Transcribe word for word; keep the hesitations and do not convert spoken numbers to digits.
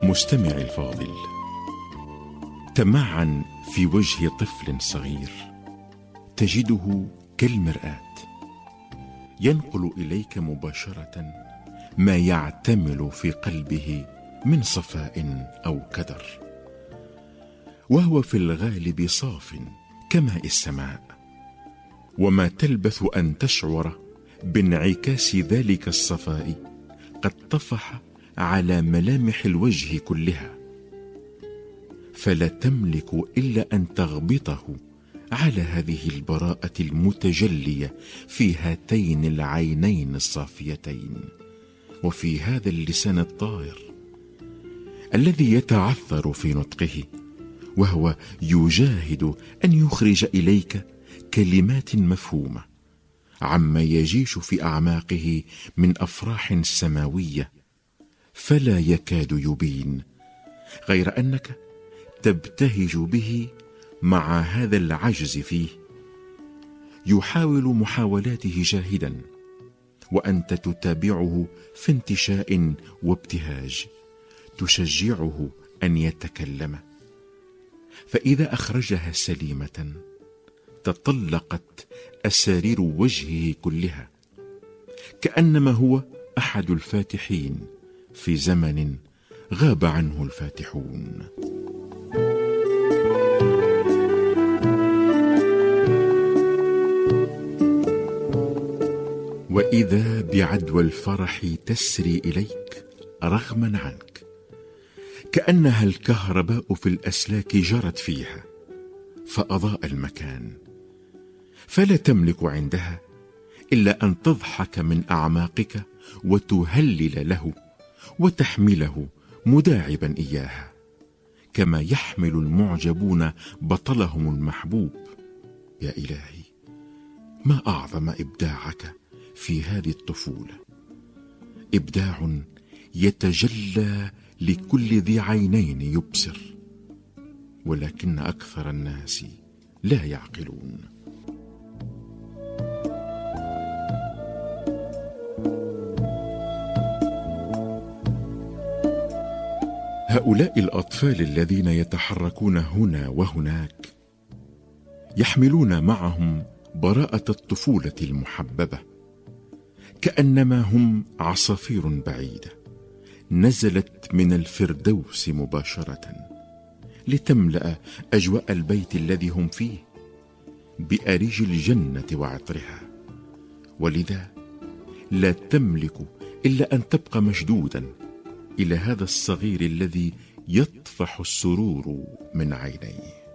مستمعي الفاضل، تمعن في وجه طفل صغير تجده كالمرآة، ينقل إليك مباشرة ما يعتمل في قلبه من صفاء أو كدر، وهو في الغالب صاف كماء السماء، وما تلبث أن تشعر بانعكاس ذلك الصفاء قد طفح على ملامح الوجه كلها، فلا تملك إلا أن تغبطه على هذه البراءة المتجلية في هاتين العينين الصافيتين، وفي هذا اللسان الطاهر الذي يتعثر في نطقه، وهو يجاهد أن يخرج إليك كلمات مفهومة عما يجيش في أعماقه من أفراح سماوية، فلا يكاد يبين، غير أنك تبتهج به مع هذا العجز فيه. يحاول محاولاته جاهدا، وأنت تتابعه في انتشاء وابتهاج، تشجعه أن يتكلم، فإذا أخرجها سليمة تطلقت أسارير وجهه كلها، كأنما هو أحد الفاتحين في زمن غاب عنه الفاتحون. وإذا بعدوى الفرح تسري إليك رغما عنك، كأنها الكهرباء في الأسلاك جرت فيها فأضاء المكان، فلا تملك عندها إلا أن تضحك من أعماقك وتهلل له وتحمله مداعبا إياها، كما يحمل المعجبون بطلهم المحبوب. يا إلهي، ما أعظم إبداعك في هذه الطفولة، إبداع يتجلى لكل ذي عينين يبصر، ولكن أكثر الناس لا يعقلون. هؤلاء الأطفال الذين يتحركون هنا وهناك يحملون معهم براءة الطفولة المحببة، كأنما هم عصافير بعيدة نزلت من الفردوس مباشرة لتملأ أجواء البيت الذي هم فيه بأريج الجنة وعطرها، ولذا لا تملك إلا أن تبقى مشدودا إلى هذا الصغير الذي يطفح السرور من عينيه.